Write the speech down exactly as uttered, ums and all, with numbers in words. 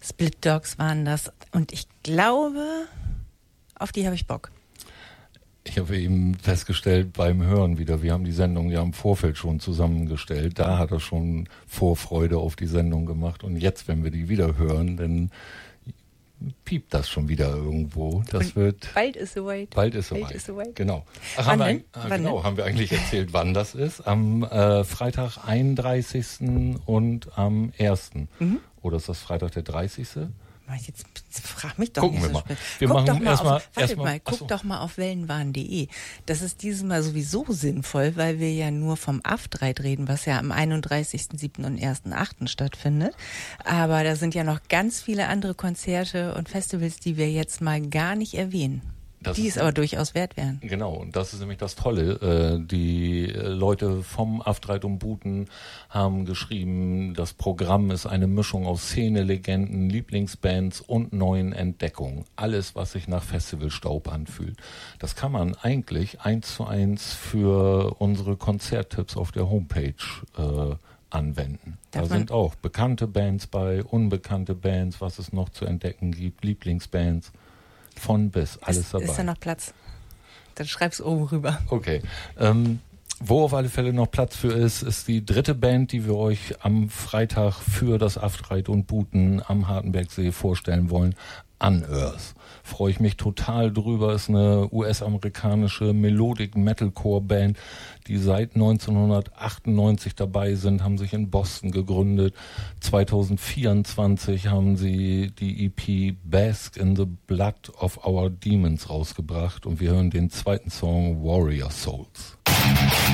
Split Dogs waren das. Und ich glaube, auf die habe ich Bock. Ich habe eben festgestellt beim Hören wieder, wir haben die Sendung ja im Vorfeld schon zusammengestellt. Da hat er schon Vorfreude auf die Sendung gemacht. Und jetzt, wenn wir die wieder hören, dann piept das schon wieder irgendwo. Das Und wird bald ist soweit. Bald ist Bald soweit. ist soweit. Genau. Ach, Wann haben, wir, denn? äh, Wann genau denn? haben wir eigentlich erzählt, wann das ist? Am äh, Freitag einunddreißigsten und am ersten Mhm. Oder ist das Freitag der dreißigste? Jetzt, jetzt frag mich doch Gucken nicht wir so mal. spät. Wir guck machen doch mal erst auf, mal- warte erst mal- mal, ach guck so. doch mal auf wellenwahn punkt de. Das ist dieses Mal sowieso sinnvoll, weil wir ja nur vom Aftreit reden, was ja am einunddreißigsten siebten und ersten achten stattfindet. Aber da sind ja noch ganz viele andere Konzerte und Festivals, die wir jetzt mal gar nicht erwähnen. Das die ist- es aber durchaus wert wären. Genau, und das ist nämlich das Tolle. Äh, die äh, Leute vom Aftreit und Buten haben geschrieben, das Programm ist eine Mischung aus Szene-Legenden, Lieblingsbands und neuen Entdeckungen. Alles, was sich nach Festivalstaub anfühlt. Das kann man eigentlich eins zu eins für unsere Konzerttipps auf der Homepage äh, anwenden. Darf Da man- sind auch bekannte Bands bei, unbekannte Bands, was es noch zu entdecken gibt, Lieblingsbands. Von bis, alles ist, dabei. Ist da noch Platz? Dann schreib's oben rüber. Okay. Ähm, wo auf alle Fälle noch Platz für ist, ist die dritte Band, die wir euch am Freitag für das Aftreit und Buten am Hartenbergsee vorstellen wollen. Unearth. Freue ich mich total drüber. Ist eine U S-amerikanische Melodic Metalcore Band, die seit neunzehnhundertachtundneunzig dabei sind, haben sich in Boston gegründet. zweitausendvierundzwanzig haben sie die E P Bask in the Blood of Our Demons rausgebracht und wir hören den zweiten Song Warrior Souls.